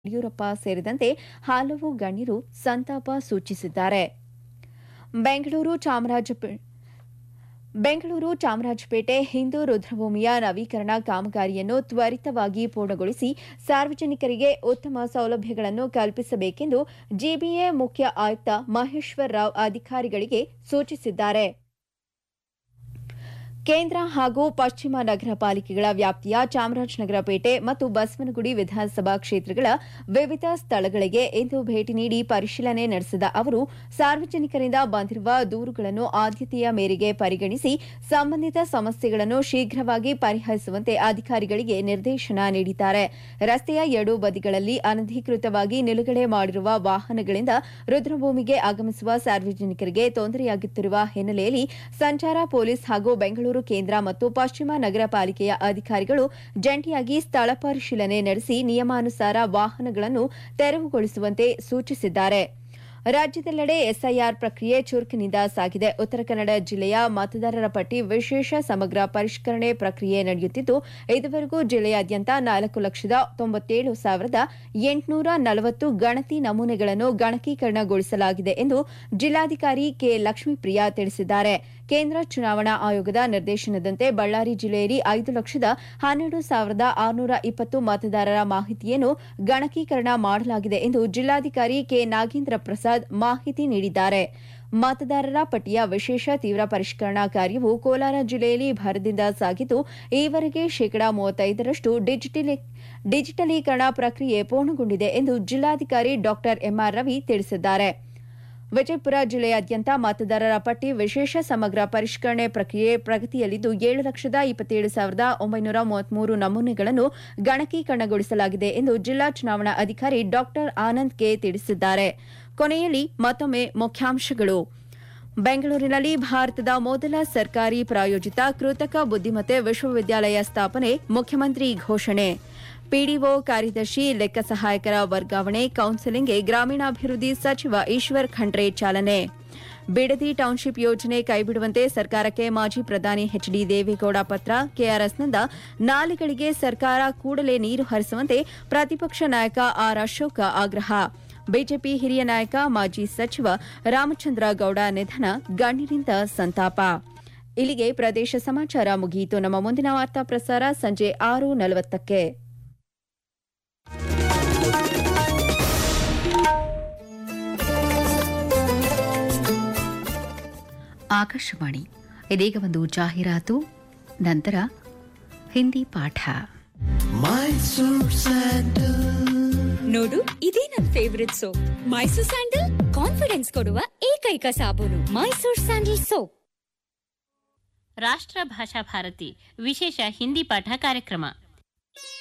ಯಡಿಯೂರಪ್ಪ ಸೇರಿದಂತೆ ಹಲವು ಗಣ್ಯರು ಸಂತಾಪ ಸೂಚಿಸಿದ್ದಾರೆ. ಬೆಂಗಳೂರು ಚಾಮರಾಜಪೇಟೆ ಹಿಂದೂ ರುದ್ರಭೂಮಿಯ ನವೀಕರಣ ಕಾಮಗಾರಿಯನ್ನು ತ್ವರಿತವಾಗಿ ಪೂರ್ಣಗೊಳಿಸಿ ಸಾರ್ವಜನಿಕರಿಗೆ ಉತ್ತಮ ಸೌಲಭ್ಯಗಳನ್ನು ಕಲ್ಪಿಸಬೇಕೆಂದು ಜಿಬಿಎ ಮುಖ್ಯ ಆಯುಕ್ತ ಮಹೇಶ್ವರ್ ರಾವ್ ಅಧಿಕಾರಿಗಳಿಗೆ ಸೂಚಿಸಿದ್ದಾರೆ. ಕೇಂದ್ರ ಹಾಗೂ ಪಶ್ಚಿಮ ನಗರ ಪಾಲಿಕೆಗಳ ವ್ಯಾಪ್ತಿಯ ಚಾಮರಾಜನಗರ ಪೇಟೆ ಮತ್ತು ಬಸವನಗುಡಿ ವಿಧಾನಸಭಾ ಕ್ಷೇತ್ರಗಳ ವಿವಿಧ ಸ್ಥಳಗಳಿಗೆ ಇಂದು ಭೇಟಿ ನೀಡಿ ಪರಿಶೀಲನೆ ನಡೆಸಿದ ಅವರು ಸಾರ್ವಜನಿಕರಿಂದ ಬಂದಿರುವ ದೂರುಗಳನ್ನು ಆದ್ಯತೆಯ ಮೇರೆಗೆ ಪರಿಗಣಿಸಿ ಸಂಬಂಧಿತ ಸಮಸ್ಯೆಗಳನ್ನು ಶೀಘ್ರವಾಗಿ ಪರಿಹರಿಸುವಂತೆ ಅಧಿಕಾರಿಗಳಿಗೆ ನಿರ್ದೇಶನ ನೀಡಿದ್ದಾರೆ. ರಸ್ತೆಯ ಎರಡೂ ಬದಿಗಳಲ್ಲಿ ಅನಧಿಕೃತವಾಗಿ ನಿಲುಗಡೆ ಮಾಡಿರುವ ವಾಹನಗಳಿಂದ ರುದ್ರಭೂಮಿಗೆ ಆಗಮಿಸುವ ಸಾರ್ವಜನಿಕರಿಗೆ ತೊಂದರೆಯಾಗುತ್ತಿರುವ ಹಿನ್ನೆಲೆಯಲ್ಲಿ ಸಂಚಾರ ಪೊಲೀಸ್ ಹಾಗೂ ಬೆಂಗಳೂರು ಕೇಂದ್ರ ಮತ್ತು ಪಶ್ಚಿಮ ನಗರ ಪಾಲಿಕೆಯ ಅಧಿಕಾರಿಗಳು ಜಂಟಿಯಾಗಿ ಸ್ಥಳ ಪರಿಶೀಲನೆ ನಡೆಸಿ ನಿಯಮಾನುಸಾರ ವಾಹನಗಳನ್ನು ತೆರವುಗೊಳಿಸುವಂತೆ ಸೂಚಿಸಿದ್ದಾರೆ. ರಾಜ್ಯದೆಲ್ಲೆಡೆ ಎಸ್ಐಆರ್ ಪ್ರಕ್ರಿಯೆ ಚುರುಕಿನಿಂದ ಸಾಗಿದೆ. ಉತ್ತರ ಕನ್ನಡ ಜಿಲ್ಲೆಯ ಮತದಾರರ ಪಟ್ಟಿ ವಿಶೇಷ ಸಮಗ್ರ ಪರಿಷ್ಕರಣೆ ಪ್ರಕ್ರಿಯೆ ನಡೆಯುತ್ತಿದ್ದು, ಇದುವರೆಗೂ ಜಿಲ್ಲೆಯಾದ್ಯಂತ 4,97,840 ಗಣತಿ ನಮೂನೆಗಳನ್ನು ಗಣಕೀಕರಣಗೊಳಿಸಲಾಗಿದೆ ಎಂದು ಜಿಲ್ಲಾಧಿಕಾರಿ ಕೆ. ಲಕ್ಷ್ಮೀಪ್ರಿಯಾ ತಿಳಿಸಿದ್ದಾರೆ. ಕೇಂದ್ರ ಚುನಾವಣಾ ಆಯೋಗದ ನಿರ್ದೇಶನದಂತೆ ಬಳ್ಳಾರಿ ಜಿಲ್ಲೆಯಲ್ಲಿ 5,12,620 ಮತದಾರರ ಮಾಹಿತಿಯನ್ನು ಗಣಕೀಕರಣ ಮಾಡಲಾಗಿದೆ ಎಂದು ಜಿಲ್ಲಾಧಿಕಾರಿ ಕೆ. ನಾಗೇಂದ್ರ ಪ್ರಸಾದ್ ಮಾಹಿತಿ ನೀಡಿದ್ದಾರೆ. ಮತದಾರರ ಪಟ್ಟಿಯ ವಿಶೇಷ ತೀವ್ರ ಪರಿಷ್ಕರಣಾ ಕಾರ್ಯವು ಕೋಲಾರ ಜಿಲ್ಲೆಯಲ್ಲಿ ಭರದಿಂದ ಸಾಗಿದ್ದು, ಈವರೆಗೆ ಶೇಕಡಾ 35ರಷ್ಟು ಡಿಜಿಟಲೀಕರಣ ಪ್ರಕ್ರಿಯೆ ಪೂರ್ಣಗೊಂಡಿದೆ ಎಂದು ಜಿಲ್ಲಾಧಿಕಾರಿ ಡಾ ಎಂಆರ್ ರವಿ ತಿಳಿಸಿದ್ದಾರೆ. ವಿಜಯಪುರ ಜಿಲ್ಲೆಯಾದ್ಯಂತ ಮತದಾರರ ಪಟ್ಟಿ ವಿಶೇಷ ಸಮಗ್ರ ಪರಿಷ್ಕರಣೆ ಪ್ರಕ್ರಿಯೆ ಪ್ರಗತಿಯಲ್ಲಿದ್ದು 7,27,933 ನಮೂನೆಗಳನ್ನು ಗಣಕೀಕರಣಗೊಳಿಸಲಾಗಿದೆ ಎಂದು ಜಿಲ್ಲಾ ಚುನಾವಣಾ ಅಧಿಕಾರಿ ಡಾ ಆನಂದ್ ಕೆ ತಿಳಿಸಿದ್ದಾರೆ. ಕೊನೆಯಲ್ಲಿ ಮತ್ತೊಮ್ಮೆ ಮುಖ್ಯಾಂಶಗಳು. ಬೆಂಗಳೂರಿನಲ್ಲಿ ಭಾರತದ ಮೊದಲ ಸರ್ಕಾರಿ ಪ್ರಾಯೋಜಿತ ಕೃತಕ ಬುದ್ದಿಮತ್ತೆ ವಿಶ್ವವಿದ್ಯಾಲಯ ಸ್ಥಾಪನೆ ಮುಖ್ಯಮಂತ್ರಿ ಘೋಷಣೆ. ಪಿಡಿಒ ಕಾರ್ಯದರ್ಶಿ ಲೆಕ್ಕ ಸಹಾಯಕರ ವರ್ಗಾವಣೆ ಕೌನ್ಸೆಲಿಂಗ್ಗೆ ಗ್ರಾಮೀಣಾಭಿವೃದ್ಧಿ ಸಚಿವ ಈಶ್ವರ್ ಖಂಡ್ರೆ ಚಾಲನೆ. ಬಿಡದಿ ಟೌನ್ಶಿಪ್ ಯೋಜನೆ ಕೈಬಿಡುವಂತೆ ಸರ್ಕಾರಕ್ಕೆ ಮಾಜಿ ಪ್ರಧಾನಿ ಎಚ್ಡಿ ದೇವೇಗೌಡ ಪತ್ರ. ಕೆಆರ್ಎಸ್ನಿಂದ ನಾಲೆಗಳಿಗೆ ಸರ್ಕಾರ ಕೂಡಲೇ ನೀರು ಹರಿಸುವಂತೆ ಪ್ರತಿಪಕ್ಷ ನಾಯಕ ಆರ್ ಅಶೋಕ ಆಗ್ರಹ. ಬಿಜೆಪಿ ಹಿರಿಯ ನಾಯಕ ಮಾಜಿ ಸಚಿವ ರಾಮಚಂದ್ರ ಗೌಡ ನಿಧನ, ಗಣ್ಯರಿಂದ ಸಂತಾಪ. ಇಲ್ಲಿಗೆ ಪ್ರದೇಶ ಸಮಾಚಾರ ಮುಗಿಯಿತು. ನಮ್ಮ ಮುಂದಿನ ವಾರ್ತಾ ಪ್ರಸಾರ ಸಂಜೆ 6:40ಕ್ಕೆ. ಆಕಾಶವಾಣಿ. ಇದೀಗ ಒಂದು ಜಾಹೀರಾತು, ನಂತರ ಹಿಂದಿ ಪಾಠ. ನೋಡು, ಇದೇ ನನ್ favourite soap. Mysore sandal confidence ಕೊಡುವ ಏಕೈಕ ಸಾಬೂನು. Mysore sandal soap. ರಾಷ್ಟ್ರ ಭಾಷಾ ಭಾರತಿ ವಿಶೇಷ ಹಿಂದಿ ಪಾಠ ಕಾರ್ಯಕ್ರಮ.